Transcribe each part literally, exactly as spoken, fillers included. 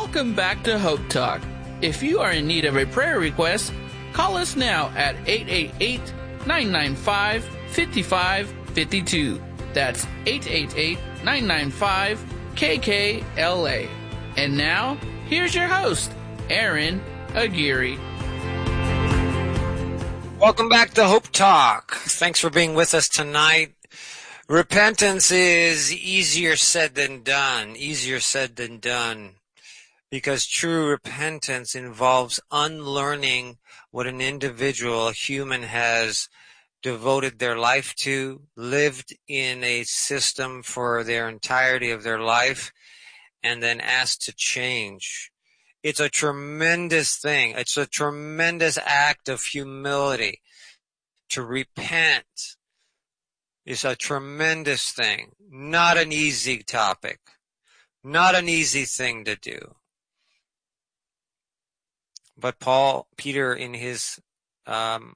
Welcome back to Hope Talk. If you are in need of a prayer request, call us now at eight eight eight, nine nine five, five five five two. That's eight eight eight, nine nine five, K K L A. And now, here's your host, Aaron Aguirre. Welcome back to Hope Talk. Thanks for being with us tonight. Repentance is easier said than done, easier said than done, because true repentance involves unlearning what an individual, a human, has devoted their life to, lived in a system for their entirety of their life, and then asked to change. It's a tremendous thing. It's a tremendous act of humility. To repent is a tremendous thing. Not an easy topic. Not an easy thing to do. But Paul, Peter, in his um,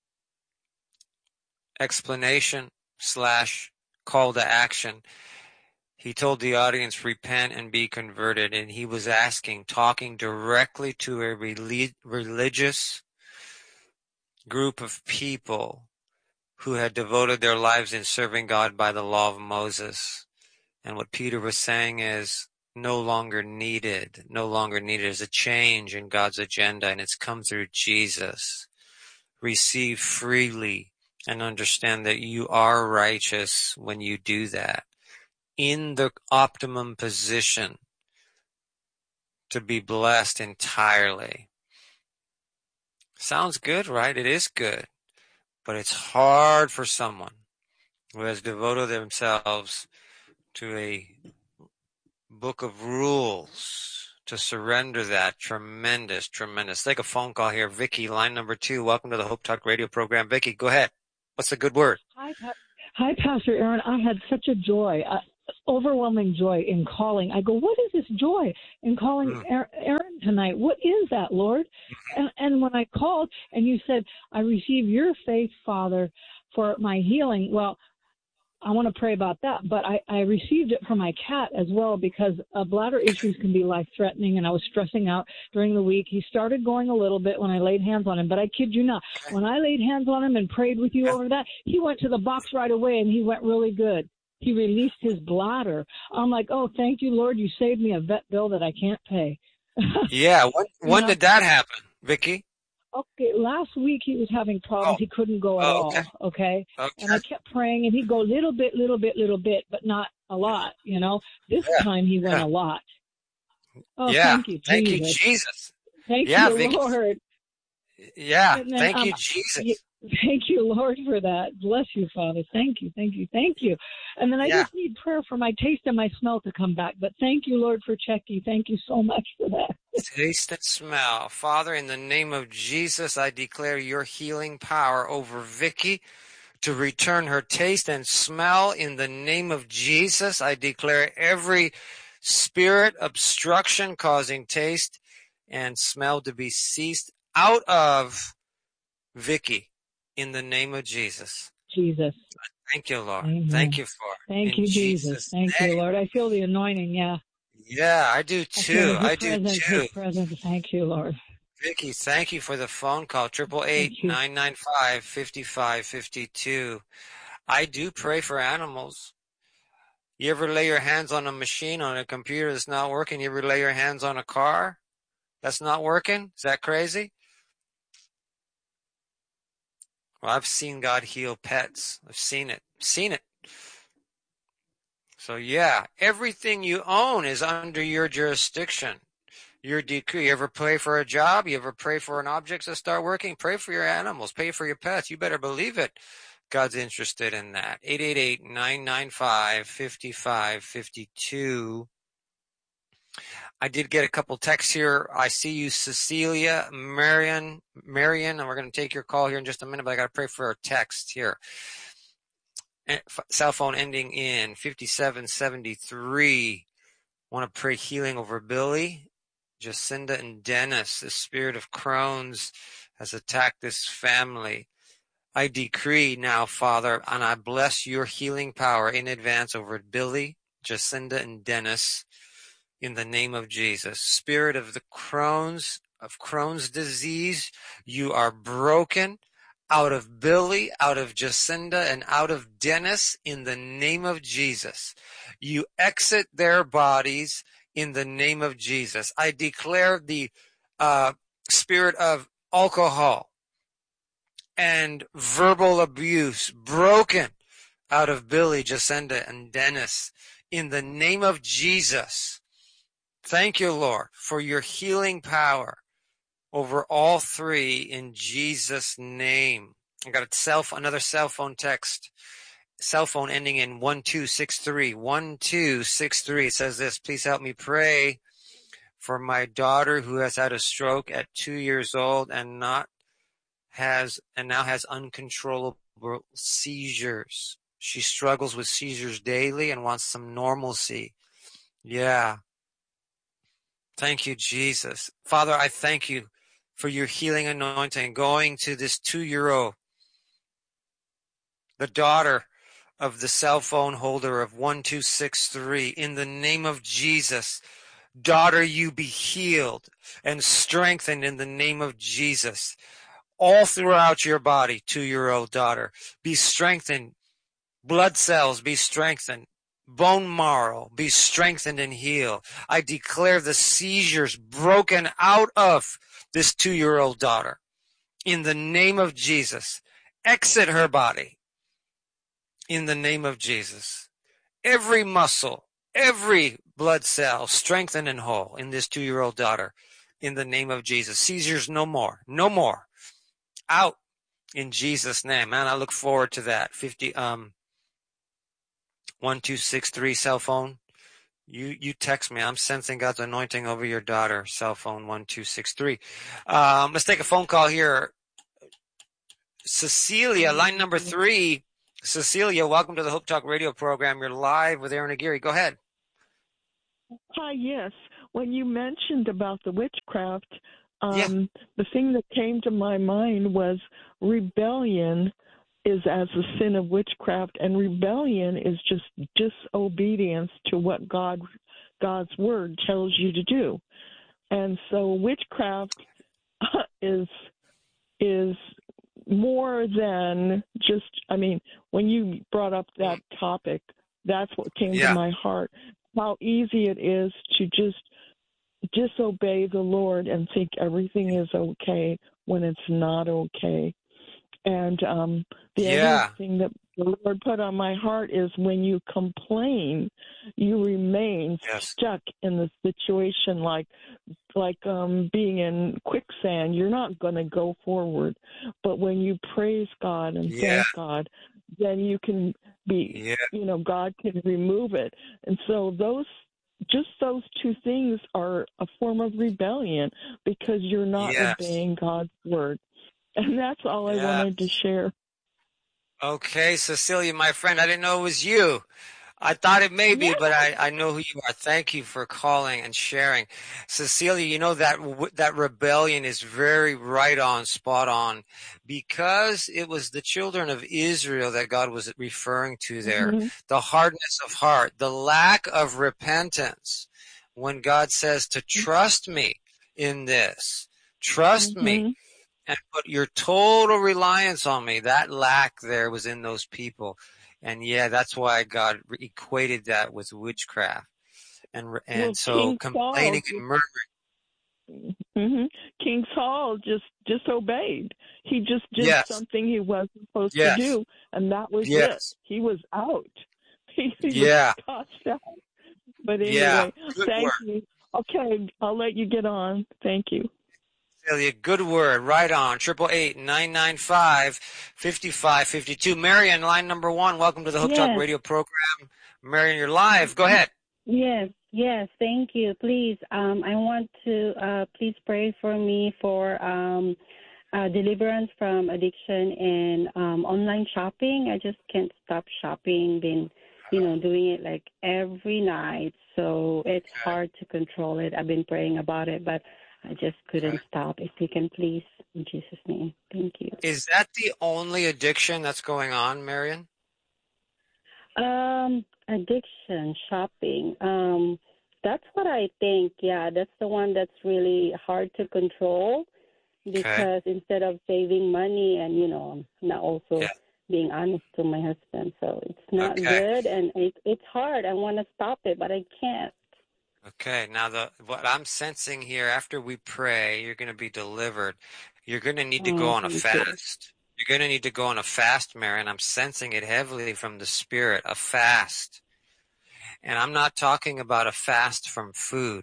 explanation slash call to action, he told the audience, repent and be converted. And he was asking, talking directly to a relig- religious group of people who had devoted their lives in serving God by the law of Moses. And what Peter was saying is no longer needed, no longer needed. There's a change in God's agenda, and it's come through Jesus. Receive freely and understand that you are righteous when you do that, in the optimum position to be blessed entirely. Sounds good, right? It is good. But it's hard for someone who has devoted themselves to a book of rules to surrender that. Tremendous, tremendous. Take a phone call here. Vicky, line number two. Welcome to the Hope Talk radio program. Vicky, go ahead. What's the good word? Hi, pa- Hi, Pastor Aaron. I had such a joy, uh, overwhelming joy in calling. I go, what is this joy in calling mm. Aaron tonight? What is that, Lord? Mm-hmm. And, and when I called and you said, I receive your faith, Father, for my healing. Well, I want to pray about that, but I, I received it for my cat as well, because uh, bladder issues can be life-threatening, and I was stressing out during the week. He started going a little bit when I laid hands on him, but I kid you not, when I laid hands on him and prayed with you over that, he went to the box right away, and he went really good. He released his bladder. I'm like, oh, thank you, Lord. You saved me a vet bill that I can't pay. Yeah. When, when did that happen, Vicky? Okay, last week he was having problems. Oh. He couldn't go at oh, okay. all, okay? okay? And I kept praying, and he'd go little bit, little bit, little bit, but not a lot, you know? This yeah. time he went yeah. a lot. Oh, yeah. thank you, Jesus. Thank you, Jesus. Thank yeah, you, Vicky. Lord. Yeah, then, thank um, you, Jesus. You, thank you, Lord, for that. Bless you, Father. Thank you, thank you, thank you. And then I yeah. just need prayer for my taste and my smell to come back. But thank you, Lord, for checking. Thank you so much for that. Taste and smell. Father, in the name of Jesus, I declare your healing power over Vicky to return her taste and smell. In the name of Jesus, I declare every spirit obstruction causing taste and smell to be ceased out of Vicky, in the name of Jesus. Jesus. Thank you, Lord. Amen. Thank you for it. Thank in you, Jesus. Jesus' Thank name. you, Lord. I feel the anointing, yeah. Yeah, I do too. I, I do presence, too. His presence. Thank you, Lord. Vicky, thank you for the phone call. Triple eight nine nine five fifty five fifty two. I do pray for animals. You ever lay your hands on a machine, on a computer that's not working? You ever lay your hands on a car that's not working? Is that crazy? Well, I've seen God heal pets. I've seen it. Seen it. So yeah, everything you own is under your jurisdiction. Your decree. You ever pray for a job? You ever pray for an object to start working? Pray for your animals. Pray for your pets. You better believe it. God's interested in that. eight eight eight, nine nine five, five five five two. I did get a couple texts here. I see you, Cecilia, Marion, Marion, and we're going to take your call here in just a minute, but I got to pray for a text here. Cell phone ending in fifty-seven seventy-three. Want to pray healing over Billy, Jacinda, and Dennis. The spirit of Crohn's has attacked this family. I decree now, Father, and I bless your healing power in advance over Billy, Jacinda, and Dennis. in the name of Jesus. Spirit of the Crohn's, of Crohn's disease, you are broken out of Billy, out of Jacinda, and out of Dennis in the name of Jesus. You exit their bodies in the name of Jesus. I declare the uh, spirit of alcohol and verbal abuse broken out of Billy, Jacinda, and Dennis in the name of Jesus. Thank you, Lord, for your healing power over all three in Jesus' name. I got a cell, another cell phone text, cell phone ending in one two six three. one two six three. It says this: please help me pray for my daughter who has had a stroke at two years old and not has and now has uncontrollable seizures. She struggles with seizures daily and wants some normalcy. Yeah. Thank you, Jesus. Father, I thank you for your healing anointing going to this two-year-old, the daughter of the cell phone holder of one two six three. In the name of Jesus, daughter, you be healed and strengthened in the name of Jesus. All throughout your body, two-year-old daughter, be strengthened. Blood cells be strengthened. Bone marrow be strengthened and healed. I declare the seizures broken out of this two-year-old daughter. In the name of Jesus, exit her body. In the name of Jesus, every muscle, every blood cell strengthened and whole in this two-year-old daughter. In the name of Jesus, seizures no more, no more. Out in Jesus' name. Man, I look forward to that. Fifty um. one two six three cell phone. You you text me. I'm sensing God's anointing over your daughter. Cell phone one two six three. Um, let's take a phone call here. Cecilia, line number three. Cecilia, welcome to the Hope Talk radio program. You're live with Aaron Aguirre. Go ahead. Hi, yes. When you mentioned about the witchcraft, um, Yeah. the thing that came to my mind was rebellion is as a sin of witchcraft, and rebellion is just disobedience to what God, God's word tells you to do. And so witchcraft is is more than just, I mean, when you brought up that topic, that's what came Yeah. to my heart, how easy it is to just disobey the Lord and think everything is okay when it's not okay. And um, the Yeah. other thing that the Lord put on my heart is when you complain, you remain Yes. stuck in the situation like like um, being in quicksand. You're not going to go forward. But when you praise God and Yeah. thank God, then you can be, Yeah. you know, God can remove it. And so those just those two things are a form of rebellion because you're not Yes. obeying God's word. And that's all I Yes. wanted to share. Okay, Cecilia, my friend, I didn't know it was you. I thought it may be, but I, I know who you are. Thank you for calling and sharing. Cecilia, you know that that rebellion is very right on, spot on, because it was the children of Israel that God was referring to there. Mm-hmm. The hardness of heart, the lack of repentance. When God says to trust me in this, trust Mm-hmm. me. And put your total reliance on me. That lack there was in those people. And yeah, that's why God equated that with witchcraft. And and Well, so King complaining Saul and murmuring. Mm-hmm. King Saul just disobeyed. He just did Yes. something he wasn't supposed Yes. to do, and that was it. Yes. He was out. He, he Yeah. was tossed out. But Yeah. anyway, Good thank word. you. Okay, I'll let you get on. Thank you. Celia, good word. Right on. Triple eight nine nine five fifty five fifty two. Marion, line number one. Welcome to the Hope Talk Yes. radio program. Marion, you're live. Go ahead. Yes, yes, thank you. Please, um, I want to uh, please pray for me for um, uh, deliverance from addiction and um, online shopping. I just can't stop shopping. Been, you know, doing it like every night, so it's Okay. hard to control it. I've been praying about it, but I just couldn't Okay. stop. If you can, please, in Jesus' name, thank you. Is that the only addiction that's going on, Marion? Um, addiction, shopping. Um, that's what I think. Yeah, that's the one that's really hard to control because okay. instead of saving money and, you know, not also yeah. being honest to my husband. So it's not okay. good, and it, it's hard. I want to stop it, but I can't. Okay, now the what I'm sensing here, after we pray, you're going to be delivered. You're going to need to go on a fast. You're going to need to go on a fast, Marion. I'm sensing it heavily from the Spirit, a fast. And I'm not talking about a fast from food.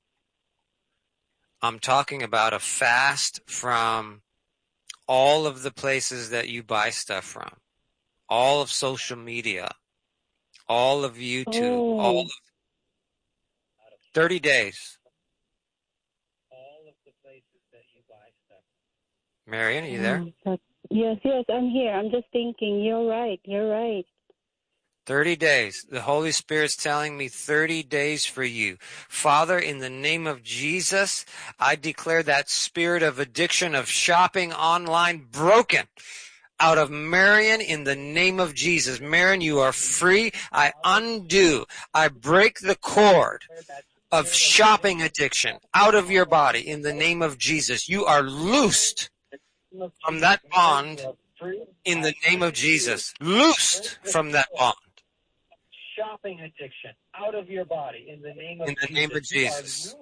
I'm talking about a fast from all of the places that you buy stuff from, all of social media, all of YouTube, oh. all of thirty days. All of the places that you buy stuff. Marion, are you there? Oh, yes, yes, I'm here. I'm just thinking, you're right, you're right. thirty days. The Holy Spirit's telling me thirty days for you. Father, in the name of Jesus, I declare that spirit of addiction of shopping online broken out of Marion in the name of Jesus. Marion, you are free. I undo. I break the cord of shopping addiction out of your body in the name of Jesus. You are loosed from that bond in the name of Jesus. Loosed from that bond. Shopping addiction out of your body in the name of in the Jesus. name of Jesus.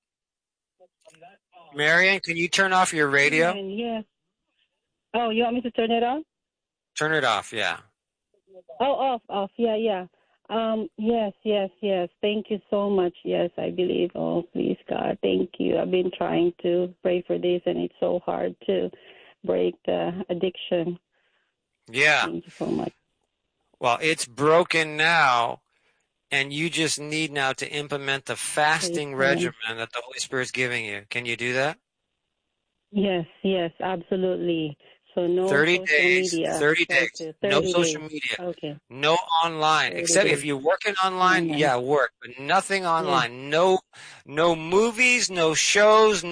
Marion, can you turn off your radio? Yes. Oh, you want me to turn it on? Turn it off, yeah. Oh, off, off, yeah, yeah. Um, yes, yes, yes. Thank you so much. Yes, I believe. Oh, please, God, thank you. I've been trying to pray for this, and it's so hard to break the addiction. Yeah. Thank you so much. Well, it's broken now, and you just need now to implement the fasting okay. regimen that the Holy Spirit's giving you. Can you do that? Yes, yes, absolutely. So no thirty social days, media. thirty days, thirty no days. social media, okay. no online, except days. if you're working online, online. yeah, work, but nothing online, yeah. no, no movies, no shows,